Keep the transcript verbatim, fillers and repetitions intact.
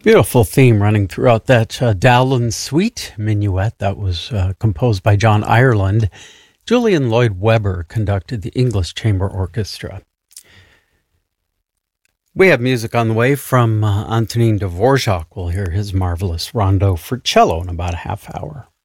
Beautiful theme running throughout that uh, Dowland Suite Minuet that was uh, composed by John Ireland. Julian Lloyd Webber conducted the English Chamber Orchestra. We have music on the way from uh, Antonin Dvorak. We'll hear his marvelous rondo for cello in about a half hour.